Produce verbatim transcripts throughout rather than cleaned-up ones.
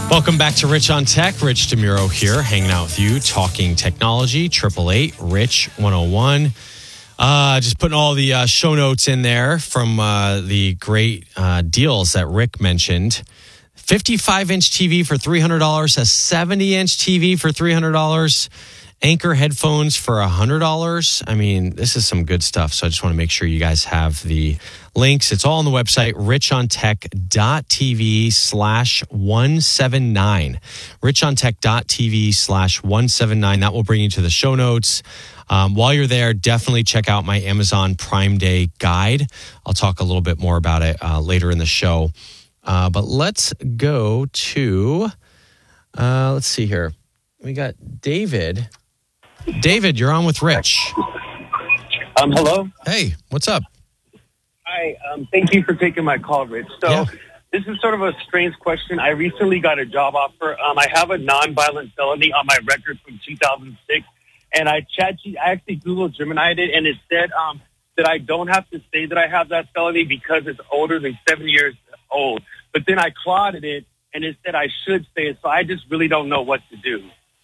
Welcome back to Rich on Tech. Rich DeMuro here, hanging out with you, talking technology. Triple eight Rich one oh one. Uh, just putting all the uh, show notes in there from uh, the great uh, deals that Rick mentioned. fifty-five inch T V for three hundred dollars, a seventy inch T V for three hundred dollars, Anchor headphones for one hundred dollars. I mean, this is some good stuff. So I just want to make sure you guys have the links. It's all on the website, richontech.tv slash 179. richontech.tv slash 179. That will bring you to the show notes. Um, while you're there, definitely check out my Amazon Prime Day guide. I'll talk a little bit more about it uh, later in the show. Uh, but let's go to, uh, let's see here. We got David. David, you're on with Rich. Um, hello. Hey, what's up? Hi. Um, thank you for taking my call, Rich. So Yeah. This is sort of a strange question. I recently got a job offer. Um, I have a nonviolent felony on my record from two thousand six, and I chat. I actually Google Gemini'd it, and it said um, that I don't have to say that I have that felony because it's older than seven years old. But then I clauded it, and it said I should say it. So I just really don't know what to do.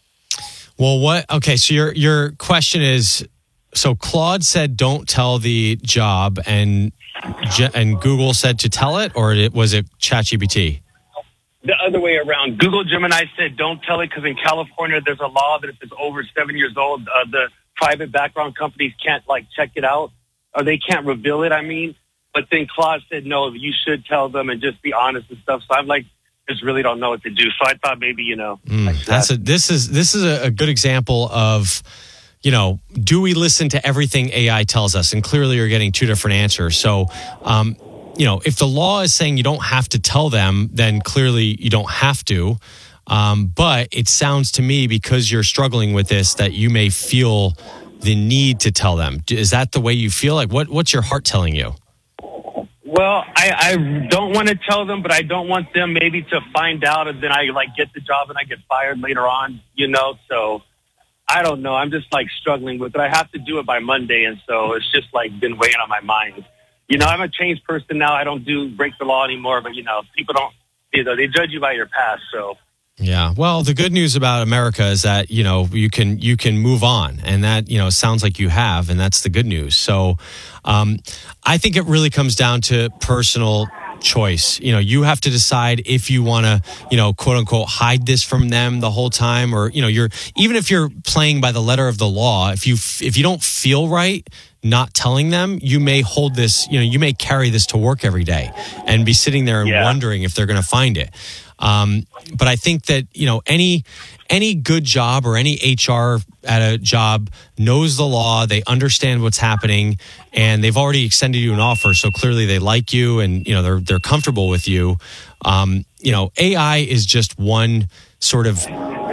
Well, what? Okay, so your your question is, so Claude said don't tell the job, and and Google said to tell it, or it, was it ChatGPT? The other way around. Google Gemini said don't tell it because in California there's a law that if it's over seven years old, uh, the private background companies can't like check it out, or they can't reveal it. I mean, but then Claude said no, you should tell them and just be honest and stuff. So I'm like, just really don't know what to do. So I thought maybe, you know. Mm, like that's that. a, this is this is a, a good example of, you know, do we listen to everything A I tells us? And clearly you're getting two different answers. So, um, you know, if the law is saying you don't have to tell them, then clearly you don't have to. Um, but it sounds to me, because you're struggling with this, that you may feel the need to tell them. Is that the way you feel? Like, what what's your heart telling you? Well, I, I don't want to tell them, but I don't want them maybe to find out and then I like get the job and I get fired later on, you know? So I don't know. I'm just like struggling with it. I have to do it by Monday. And so it's just like been weighing on my mind. You know, I'm a changed person now. I don't do break the law anymore, but you know, people don't, you know, they judge you by your past. So. Yeah. Well, the good news about America is that, you know, you can you can move on, and that, you know, sounds like you have, and that's the good news. So um, I think it really comes down to personal choice. You know, you have to decide if you want to, you know, quote unquote, hide this from them the whole time, or, you know, you're, even if you're playing by the letter of the law, if you, if you don't feel right not telling them, you may hold this, you know, you may carry this to work every day and be sitting there and Yeah. wondering if they're going to find it. Um, but I think that, you know, any any good job or any H R at a job knows the law, they understand what's happening, and they've already extended you an offer. So clearly they like you, and, you know, they're they're comfortable with you. Um, you know, A I is just one sort of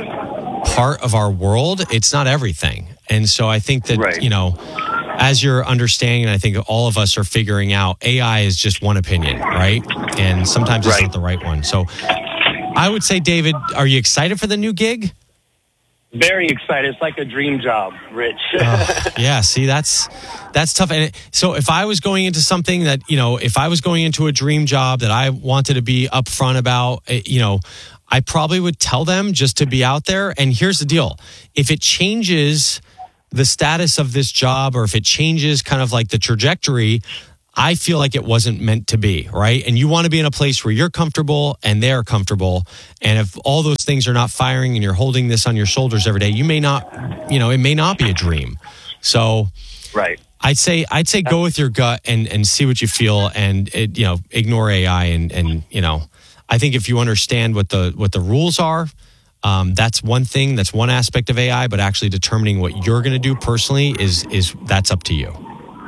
part of our world. It's not everything. And so I think that, Right. you know, as you're understanding, and I think all of us are figuring out, A I is just one opinion, right? And sometimes it's Right. not the right one. So I would say, David, are you excited for the new gig? Very excited. It's like a dream job, Rich. Oh, yeah, see, that's that's tough. And it, so if I was going into something that, you know, if I was going into a dream job that I wanted to be upfront about, eh, you know, I probably would tell them just to be out there. And here's the deal. If it changes the status of this job, or if it changes kind of like the trajectory, I feel like it wasn't meant to be, right? And you want to be in a place where you're comfortable and they're comfortable. And if all those things are not firing and you're holding this on your shoulders every day, you may not, you know, it may not be a dream. So Right. I'd say, I'd say go with your gut and, and see what you feel, and, it, you know, ignore A I. And, and, you know, I think if you understand what the, what the rules are, um, that's one thing, that's one aspect of A I, but actually determining what you're going to do personally is, is that's up to you.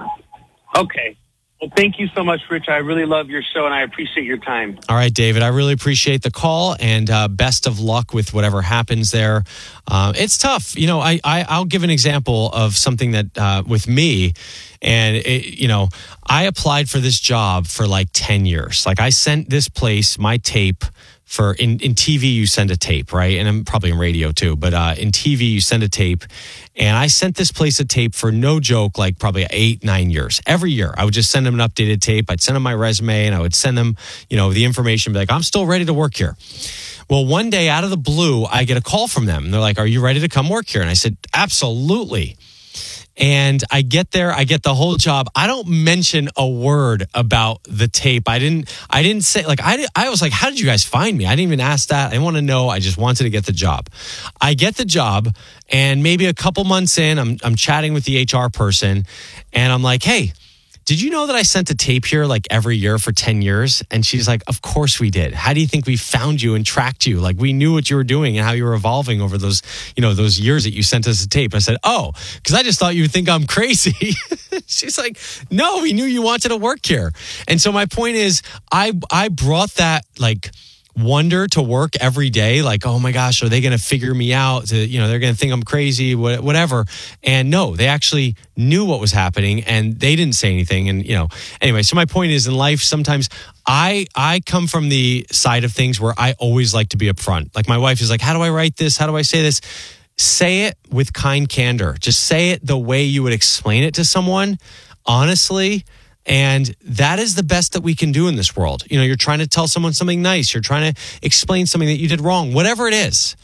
Okay. Well, thank you so much, Rich. I really love your show, and I appreciate your time. All right, David, I really appreciate the call, and uh, best of luck with whatever happens there. Uh, it's tough. You know, I, I, I'll give an example of something that uh, with me, and, it, you know, I applied for this job for like ten years. Like, I sent this place my tape for in, in T V, you send a tape, right? And I'm probably in radio too, but uh, in T V, you send a tape. And I sent this place a tape for no joke, like probably eight, nine years. Every year, I would just send them an updated tape. I'd send them my resume and I would send them, you know, the information, be like, I'm still ready to work here. Well, one day out of the blue, I get a call from them. And they're like, are you ready to come work here? And I said, absolutely. And I get there, I get the whole job. I don't mention a word about the tape. I didn't, I didn't say, like, I, I was like, how did you guys find me? I didn't even ask that. I didn't want to know. I just wanted to get the job. I get the job, and maybe a couple months in, I'm, I'm chatting with the H R person, and I'm like, hey, did you know that I sent a tape here like every year for ten years? And she's like, of course we did. How do you think we found you and tracked you? Like, we knew what you were doing and how you were evolving over those, you know, those years that you sent us a tape. I said, oh, because I just thought you would think I'm crazy. She's like, no, we knew you wanted to work here. And so my point is, I I brought that like wonder to work every day. Like, oh my gosh, are they going to figure me out? To, you know, they're going to think I'm crazy, whatever. And no, they actually knew what was happening and they didn't say anything. And, you know, anyway, so my point is, in life, sometimes I, I come from the side of things where I always like to be upfront. Like, my wife is like, how do I write this? How do I say this? Say it with kind candor. Just say it the way you would explain it to someone, honestly. And that is the best that we can do in this world. You know, you're trying to tell someone something nice. You're trying to explain something that you did wrong, whatever it is.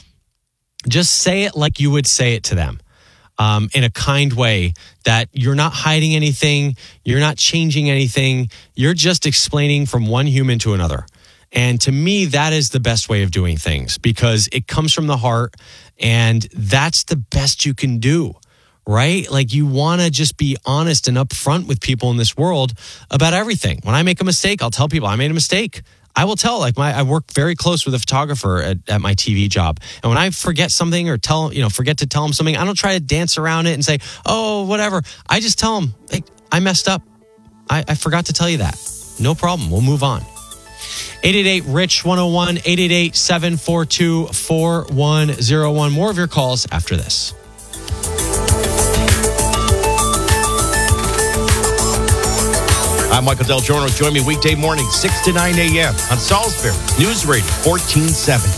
Just say it like you would say it to them, um, in a kind way, that you're not hiding anything. You're not changing anything. You're just explaining from one human to another. And to me, that is the best way of doing things, because it comes from the heart, and that's the best you can do. Right? Like, you want to just be honest and upfront with people in this world about everything. When I make a mistake, I'll tell people I made a mistake. I will tell, like, my, I work very close with a photographer at, at my T V job. And when I forget something or tell, you know, forget to tell him something, I don't try to dance around it and say, oh, whatever. I just tell him, hey, I messed up. I, I forgot to tell you that. No problem. We'll move on. eight eight eight, R I C H one oh one, eight eight eight, seven four two, four one oh one. More of your calls after this. I'm Michael Del Giorno. Join me weekday morning, six to nine a.m. on Salisbury News Radio, fourteen seventy.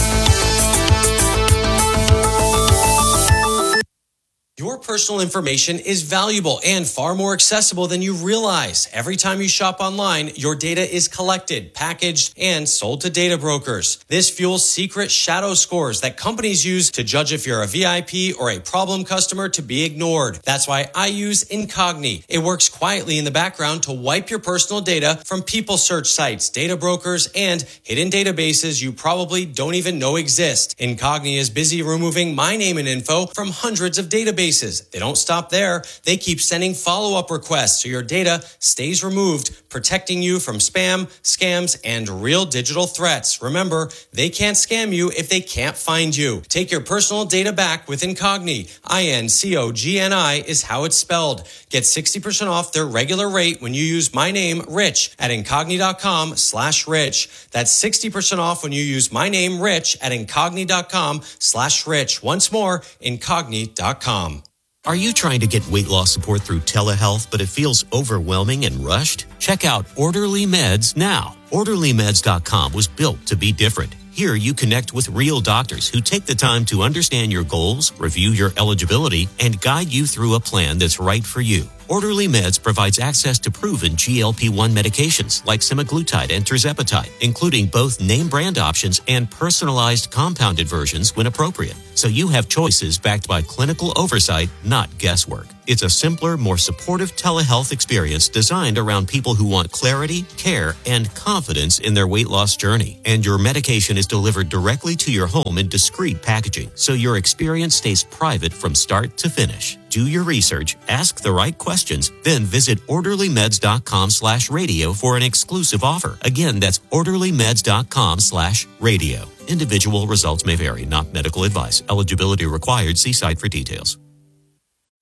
Your personal information is valuable and far more accessible than you realize. Every time you shop online, your data is collected, packaged, and sold to data brokers. This fuels secret shadow scores that companies use to judge if you're a V I P or a problem customer to be ignored. That's why I use Incogni. It works quietly in the background to wipe your personal data from people search sites, data brokers, and hidden databases you probably don't even know exist. Incogni is busy removing my name and info from hundreds of databases. They don't stop there. They keep sending follow-up requests so your data stays removed, protecting you from spam, scams, and real digital threats. Remember, they can't scam you if they can't find you. Take your personal data back with Incogni. I N C O G N I is how it's spelled. Get sixty percent off their regular rate when you use my name, Rich, at Incogni.com slash Rich. That's sixty percent off when you use my name, Rich, at Incogni.com slash Rich. Once more, Incogni dot com. Are you trying to get weight loss support through telehealth, but it feels overwhelming and rushed? Check out Orderly Meds now. Orderly Meds dot com was built to be different. Here you connect with real doctors who take the time to understand your goals, review your eligibility, and guide you through a plan that's right for you. Orderly Meds provides access to proven G L P one medications like semaglutide and tirzepatide, including both name brand options and personalized compounded versions when appropriate. So you have choices backed by clinical oversight, not guesswork. It's a simpler, more supportive telehealth experience designed around people who want clarity, care, and confidence in their weight loss journey. And your medication is delivered directly to your home in discreet packaging, so your experience stays private from start to finish. Do your research, ask the right questions, then visit orderlymeds.com slash radio for an exclusive offer. Again, that's orderlymeds.com slash radio. Individual results may vary, not medical advice. Eligibility required. See site for details.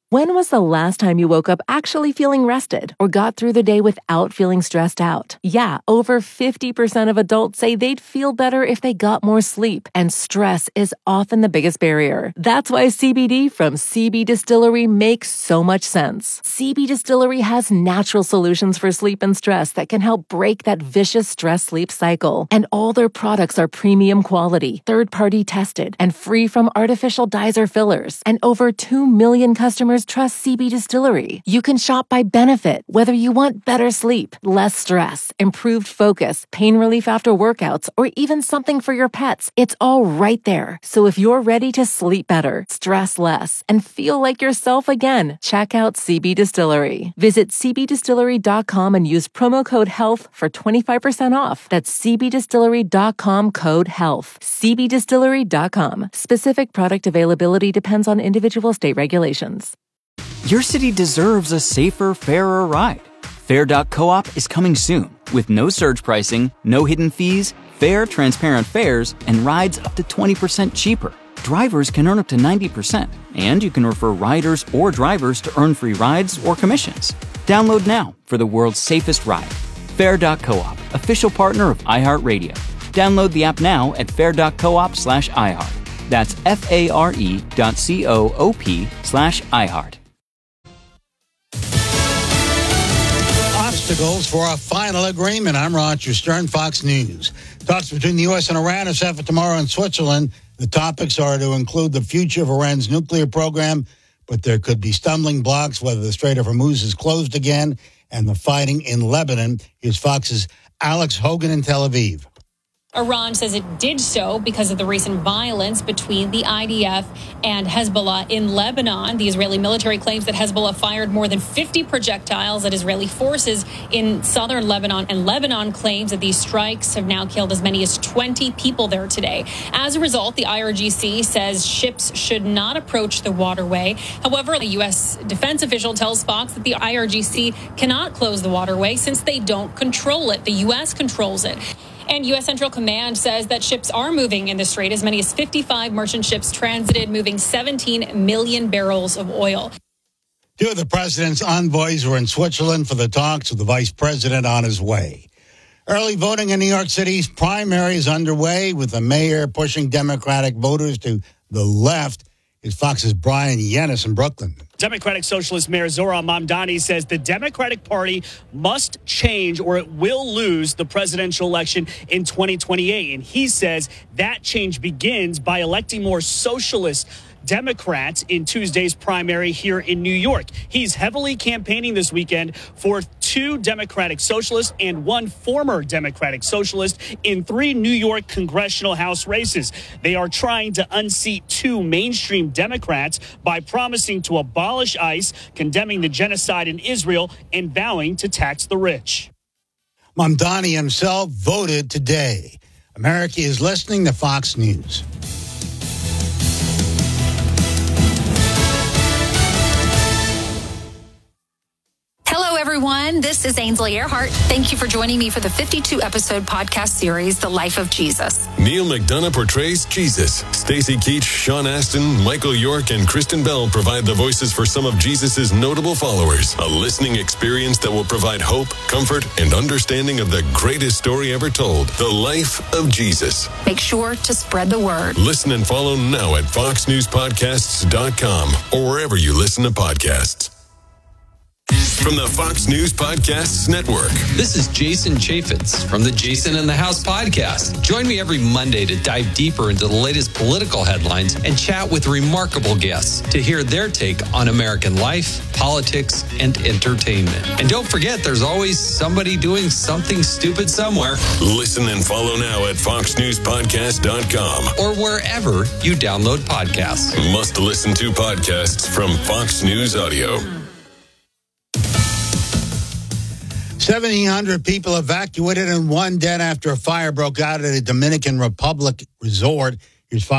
When was the last time you woke up actually feeling rested or got through the day without feeling stressed out? Yeah, over fifty percent of adults say they'd feel better if they got more sleep, and stress is often the biggest barrier. That's why C B D from C B Distillery makes so much sense. C B Distillery has natural solutions for sleep and stress that can help break that vicious stress-sleep cycle. And all their products are premium quality, third-party tested, and free from artificial dyes or fillers. And over two million customers trust C B Distillery. You can shop by benefit, whether you want better sleep, less stress, improved focus, pain relief after workouts, or even something for your pets. It's all right there. So if you're ready to sleep better, stress less, and feel like yourself again, check out C B Distillery. Visit c b distillery dot com and use promo code HEALTH for twenty-five percent off. That's c b distillery dot com code HEALTH. c b distillery dot com. Specific product availability depends on individual state regulations. Your city deserves a safer, fairer ride. Fair dot coop is coming soon with no surge pricing, no hidden fees, fair, transparent fares, and rides up to twenty percent cheaper. Drivers can earn up to ninety percent, and you can refer riders or drivers to earn free rides or commissions. Download now for the world's safest ride. Fair dot coop, official partner of iHeartRadio. Download the app now at fair dot coop slash iHeart. That's F-A-R-E dot C-O-O-P slash iHeart. Obstacles for a final agreement. I'm Roger Stern, Fox News. Talks between the U S and Iran are set for tomorrow in Switzerland. The topics are to include the future of Iran's nuclear program, but there could be stumbling blocks, whether the Strait of Hormuz is closed again, and the fighting in Lebanon. Here's Fox's Alex Hogan in Tel Aviv. Iran says it did so because of the recent violence between the I D F and Hezbollah in Lebanon. The Israeli military claims that Hezbollah fired more than fifty projectiles at Israeli forces in southern Lebanon, and Lebanon claims that these strikes have now killed as many as twenty people there today. As a result, the I R G C says ships should not approach the waterway. However, a U S defense official tells Fox that the I R G C cannot close the waterway since they don't control it. The U S controls it. And U S Central Command says that ships are moving in the strait. As many as fifty-five merchant ships transited, moving seventeen million barrels of oil. Two of the president's envoys were in Switzerland for the talks with the vice president on his way. Early voting in New York City's primary is underway, with the mayor pushing Democratic voters to the left. Here's Fox's Brian Yennis in Brooklyn. Democratic Socialist Mayor Zohran Mamdani says the Democratic Party must change or it will lose the presidential election in twenty twenty-eight. And he says that change begins by electing more socialist Democrats in Tuesday's primary here in New York. He's heavily campaigning this weekend for two Democratic Socialists and one former Democratic Socialist in three New York congressional House races. They are trying to unseat two mainstream Democrats by promising to abolish ICE, condemning the genocide in Israel, and vowing to tax the rich. Mamdani himself voted today. America is listening to Fox News. Hello, everyone. This is Ainsley Earhart. Thank you for joining me for the fifty-two episode podcast series, The Life of Jesus. Neil McDonough portrays Jesus. Stacey Keach, Sean Astin, Michael York, and Kristen Bell provide the voices for some of Jesus' notable followers. A listening experience that will provide hope, comfort, and understanding of the greatest story ever told, The Life of Jesus. Make sure to spread the word. Listen and follow now at fox news podcasts dot com or wherever you listen to podcasts. From the Fox News Podcasts Network. This is Jason Chaffetz from the Jason in the House podcast. Join me every Monday to dive deeper into the latest political headlines and chat with remarkable guests to hear their take on American life, politics, and entertainment. And don't forget, there's always somebody doing something stupid somewhere. Listen and follow now at fox news podcast dot com or wherever you download podcasts. Must listen to podcasts from Fox News Audio. seventeen hundred people evacuated and one dead after a fire broke out at a Dominican Republic resort. Here's Fox